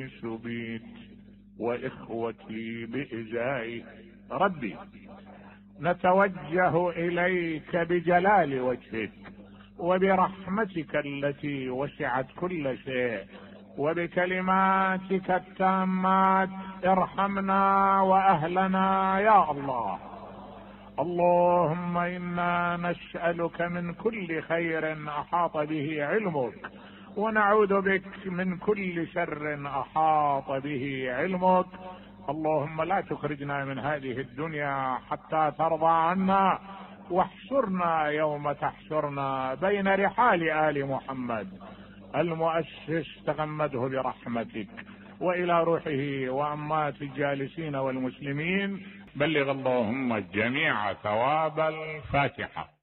بيك وإخوتي بإزائي. ربي نتوجه إليك بجلال وجهك وبرحمتك التي وسعت كل شيء وبكلماتك التامات ارحمنا وأهلنا يا الله. اللهم إنا نسألك من كل خير أحاط به علمك ونعوذ بك من كل شر أحاط به علمك. اللهم لا تخرجنا من هذه الدنيا حتى ترضى عنا، واحشرنا يوم تحشرنا بين رحال آل محمد المؤسس، تغمده برحمتك، وإلى روحه وأموات الجالسين والمسلمين بلغ اللهم الجميع ثواب الفاتحة.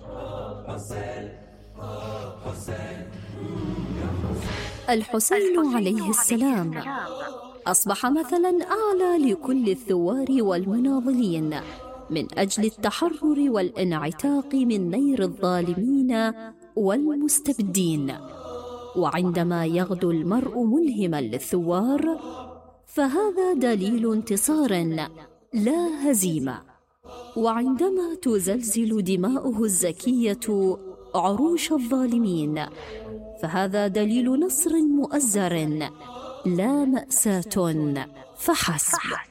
الحسين عليه السلام أصبح مثلا أعلى لكل الثوار والمناضلين من أجل التحرر والانعتاق من نير الظالمين والمستبدين. وعندما يغدو المرء ملهما للثوار فهذا دليل انتصار لا هزيمة، وعندما تزلزل دماؤه الزكية عروش الظالمين فهذا دليل نصر مؤزر لا مأساة فحسب.